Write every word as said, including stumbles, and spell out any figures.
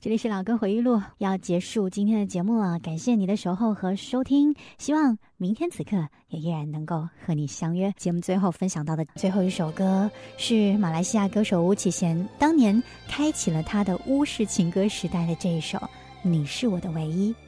这里是老歌回忆录，要结束今天的节目了，感谢你的守候和收听，希望明天此刻也依然能够和你相约。节目最后分享到的最后一首歌是马来西亚歌手巫启贤当年开启了他的巫式情歌时代的这一首《你是我的唯一》。